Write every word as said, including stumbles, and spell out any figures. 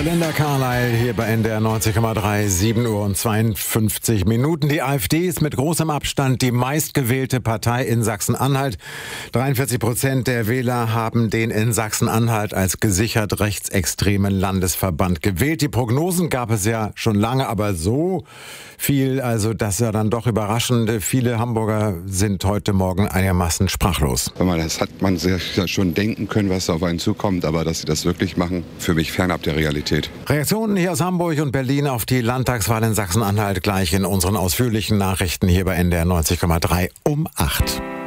Belinda Carlisle hier bei N D R neunzig Komma drei, sieben Uhr und zweiundfünfzig Minuten. Die AfD ist mit großem Abstand die meistgewählte Partei in Sachsen-Anhalt. dreiundvierzig Prozent der Wähler haben den in Sachsen-Anhalt als gesichert rechtsextremen Landesverband gewählt. Die Prognosen gab es ja schon lange, aber so viel, also das ist ja dann doch überraschend. Viele Hamburger sind heute Morgen einigermaßen sprachlos. Das hat man sich ja schon denken können, was auf einen zukommt, aber dass sie das wirklich machen, für mich fernab der Realität. Reaktionen hier aus Hamburg und Berlin auf die Landtagswahl in Sachsen-Anhalt gleich in unseren ausführlichen Nachrichten hier bei N D R neunzig Komma drei um acht.